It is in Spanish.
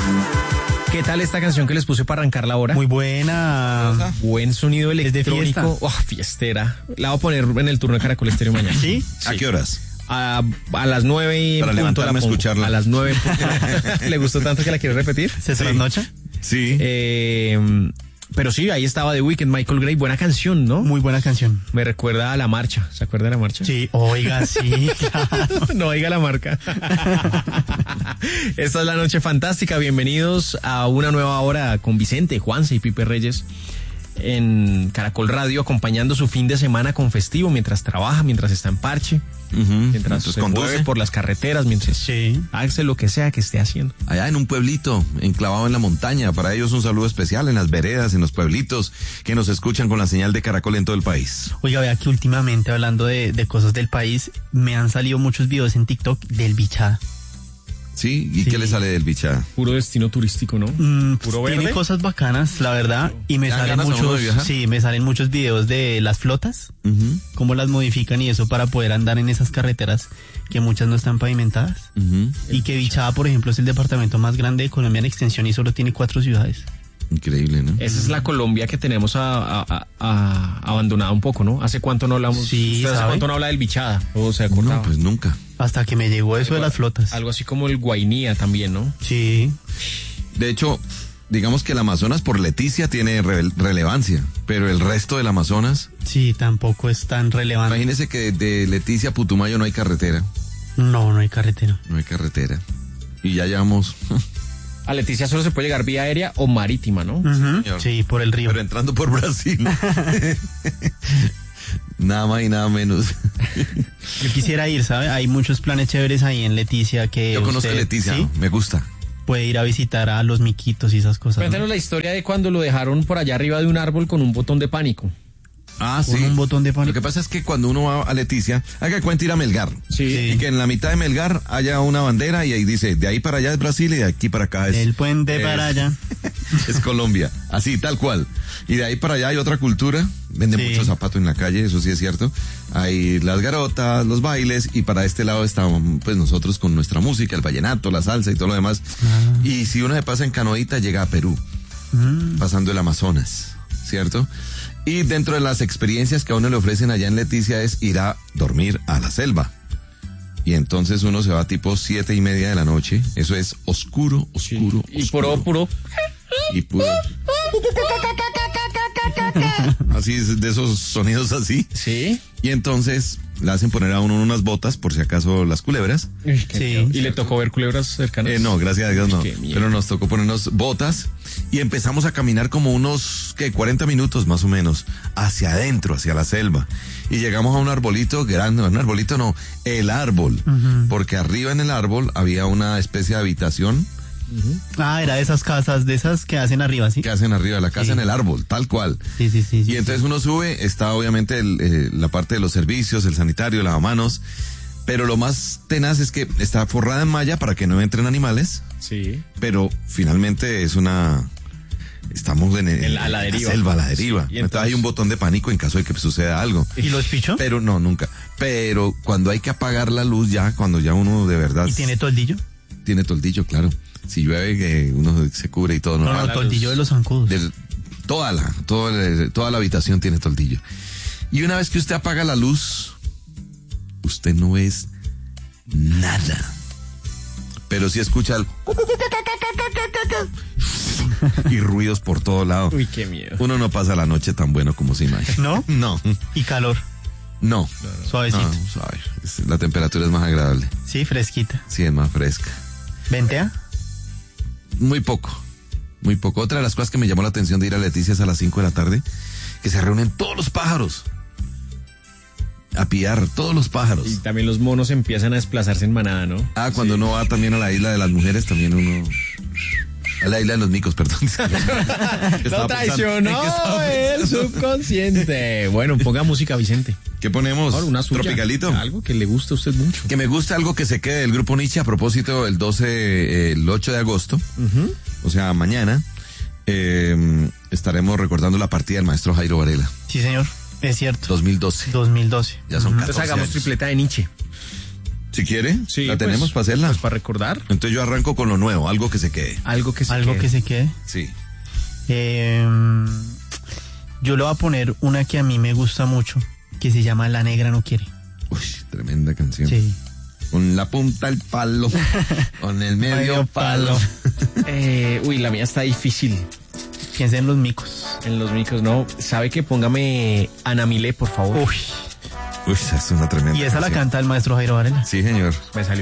¿Qué tal esta canción que les puse para arrancar la hora? Muy buena. Buen sonido electrónico. fiesta. Oh, fiestera. La voy a poner en el turno de Caracol Estéreo mañana. ¿Sí? ¿A qué horas? A las 9 y Para punto levantarme la a pongo. escucharla. A las 9. ¿Le gustó tanto que la quiero repetir? ¿Se trasnocha? Sí. Pero sí, ahí estaba The Weeknd, Michael Gray. Buena canción, ¿no? Muy buena canción. Me recuerda a La Marcha. ¿Se acuerda de La Marcha? Sí, oiga, sí, claro. No oiga la marca. Esta es la noche fantástica. Bienvenidos a una nueva hora con Vicente, Juanse y Pipe Reyes en Caracol Radio, acompañando su fin de semana con festivo, mientras trabaja, mientras está en parche, mientras se conduce mueve por las carreteras, mientras Sí. hace lo que sea que esté haciendo. Allá en un pueblito, enclavado en la montaña. Para ellos un saludo especial en las veredas, en los pueblitos que nos escuchan con la señal de Caracol en todo el país. Oiga, vea que últimamente, hablando de cosas del país, me han salido muchos videos en TikTok del bichada. ¿Sí? ¿Y Sí. qué le sale del bichada? Puro destino turístico, ¿no? Puro Tiene verde. cosas bacanas, la verdad, y me ¿Dan salen ganas a uno de muchos, viajar? sí, me salen muchos videos de las flotas, Ujú, cómo las modifican y eso para poder andar en esas carreteras que muchas no están pavimentadas. ujú. Y que Bichada, por ejemplo, es el departamento más grande de Colombia en extensión y solo tiene 4 ciudades. Increíble, ¿no? Esa es la Colombia que tenemos abandonada un poco, ¿no? ¿Hace cuánto no hablamos? Sí, ¿Usted hace ¿sabe? cuánto no habla del bichada? ¿O se acordaba? No, pues nunca. Hasta que me llegó eso de las flotas. Algo así como el Guainía también, ¿no? Sí. De hecho, digamos que el Amazonas por Leticia tiene relevancia, pero el resto del Amazonas, Sí, tampoco es tan relevante. imagínese que de Leticia a Putumayo no hay carretera. No hay carretera. No hay carretera. Y ya llevamos. A Leticia solo se puede llegar vía aérea o marítima, ¿no? Señor. Sí, por el río. Pero entrando por Brasil. Nada más y nada menos. Yo quisiera ir, ¿sabe? Hay muchos planes chéveres ahí en Leticia que Yo conozco usted, Leticia, ¿sí? ¿no? Me gusta. Puede ir a visitar a los miquitos y esas cosas. ¿no? Cuéntanos la historia de cuando lo dejaron por allá arriba de un árbol con un botón de pánico. Ah, Con un botón de pánico. Lo que pasa es que cuando uno va a Leticia, haga cuenta ir a Melgar. Sí. Y que en la mitad de Melgar haya una bandera y ahí dice, de ahí para allá es Brasil y de aquí para acá es... El puente es- para allá. Es Colombia. Así, tal cual. Y de ahí para allá hay otra cultura. Venden Sí. mucho zapato en la calle, eso sí es cierto. Hay las garotas, los bailes, y para este lado estamos pues nosotros con nuestra música, el vallenato, la salsa y todo lo demás. Y si uno se pasa en canoita, llega a Perú, pasando el Amazonas, ¿cierto? Y dentro de las experiencias que a uno le ofrecen allá en Leticia es ir a dormir a la selva. Y entonces uno se va tipo 7:30 de la noche. Eso es oscuro, oscuro, Y oscuro. puro. Y puro. Así es, de esos sonidos así. Sí. Y entonces le hacen poner a uno unas botas por si acaso las culebras. Sí. Y le tocó ver culebras cercanas. No, gracias a Dios no. Qué miedo. Pero nos tocó ponernos botas y empezamos a caminar como unos, 40 minutos más o menos, hacia adentro, hacia la selva. Y llegamos a un arbolito grande, un arbolito no, el árbol. Porque arriba en el árbol había una especie de habitación Ah, era de esas casas, de esas que hacen arriba, ¿sí? que hacen arriba de la casa Sí. en el árbol, tal cual. Sí. Y entonces uno sube, está obviamente la parte de los servicios, el sanitario, el lavamanos, pero lo más tenaz es que está forrada en malla para que no entren animales, Sí. pero finalmente es estamos A la deriva. selva, a la deriva. Sí, y Entonces hay un botón de pánico en caso de que suceda algo. ¿Y los pichó? Pero no, nunca. Pero cuando hay que apagar la luz ya, cuando ya uno de verdad ¿Y tiene toldillo? tiene toldillo, claro. Si llueve, que uno se cubre y todo No, normal. no, toldillo de los zancudos. Toda la habitación tiene toldillo. Y una vez que usted apaga la luz, usted no es nada. Pero sí escucha el... y ruidos por todo lado. Uy, qué miedo. Uno no pasa la noche tan bueno como se imagina. ¿No? No, Y calor, no. suavecito. No, suave. La temperatura es más agradable. Sí, fresquita. Sí, es más fresca. ¿Ventea? Muy poco. Muy poco. Otra de las cosas que me llamó la atención de ir a Leticia es a las 5 de la tarde, que se reúnen todos los pájaros a piar, todos los pájaros. Y también los monos empiezan a desplazarse en manada, ¿no? Ah, cuando uno va también a la isla de las mujeres, también uno... A la isla de los micos, perdón. Lo traicionó el subconsciente. Bueno, ponga música, Vicente. ¿Qué ponemos? Ahora, una suya. Tropicalito. Algo que le guste a usted mucho. Que me gusta algo que se quede del grupo Nietzsche a propósito el 8 de agosto, o sea, mañana, estaremos recordando la partida del maestro Jairo Varela, Sí, señor. Es cierto. 2012. 2012. Ya son 14 Entonces hagamos años. tripleta de Nietzsche. Si quiere, Sí, la tenemos para hacerla. Pues para recordar. Entonces yo arranco con lo nuevo, algo que se quede. Algo que se Algo quede. que se quede. Sí. Yo le voy a poner una que a mí me gusta mucho, que se llama La Negra No Quiere. Uy, tremenda canción. Sí. Con la punta al palo, con el medio palo. Uy, la mía está difícil. Piensa en los micos. En los micros, no. ¿Sabe que póngame Ana Milé, por favor? Uy. Uy, esa es una tremenda Y esa la canción. canta el maestro Jairo Varela. Sí, señor. Me salió